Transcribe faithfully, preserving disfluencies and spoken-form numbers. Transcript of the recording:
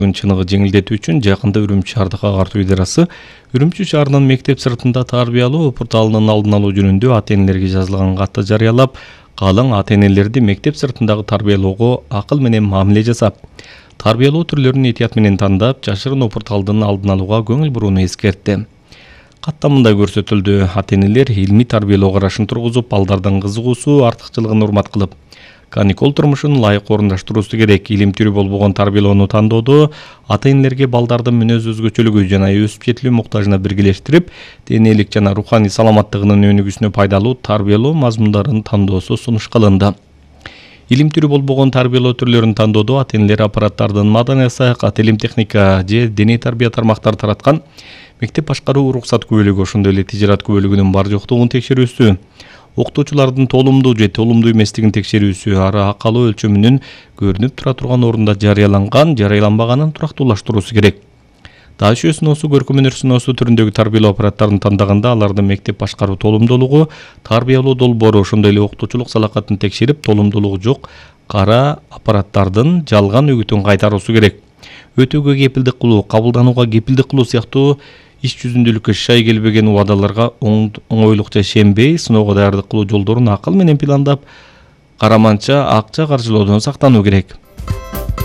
чыныгы жеңилдетүү үчүн жакында Үрүмчү шаардык агартуу идарасы Үрүмчү шаарынын мектеп сыртында тарбиялоо опурталынын алдын алуу жөнүндө ата-энелерге жазылган катты жарыялап, калың ата-энелерди мектеп сыртындагы тарбиялоого акыл менен мамиле жасап, тарбиялоо түрлөрүн этият менен тандап, жашырын опурталдын алдын алууга көңүл бурууну эскертти. Катта мындай көрсөтүлдү: ата-энелер илмий тарбиялоо карашын тургузуп, балдардын кызыгуусу, артыкчылыгын урмат кылып, каникул турмушун ылайык орундаштыруусу керек. Илим түрү болбогон тарбиялоону тандоодо ата-энелерге балдардын мүнөз өзгөчөлүгү жана өсүп жетилүү муктажына биргелештирип, денелик жана руханий саламаттыгынын өнүгүүсүнө пайдалуу тарбиялоо мазмундарын тандоосу сунуш кылынды. Илим түрү болбогон тарбиялоо түрлөрүн тандоодо ата-энелер аппараттардын маданий саяк, илим техника же дене тарбия тармактары тараткан мектеп башкаруу уруксат күбөлүгү, ошондой эле тижарат күбөлүгүнүн бар жоктугун текшерүүсү, окутуучулардын толумдуу же толумдуу эместигин текшерүүсү, ары акалуу өлчөмүнүн көрүнүп тура турган орунда жарыяланган, жарыяланбаганын турактуулаштыруусу керек. Дашөө сыноосу, көркөм-өнөр сыноосу түрүндөгү тарбиялоо аппараттарын тандаганда алардын мектеп башкаруу толумдуулугу, тарбиялоо долбоору, ошондой эле окутуучулук салакатын текшерип, толумдуулугу жок кара аппараттардын жалган үгүтүн кайтаруусу керек. Өтөөгө кепилдик кылуу, кабылданууга кепилдик кылуу сыяктуу иш жүзүндүүлүккө шай келбеген убадаларга оңойлукча ишенбей, сыноого даярдык кылуу жолдорун акыл менен пландап, караманча акча каржылоодон сактануу керек.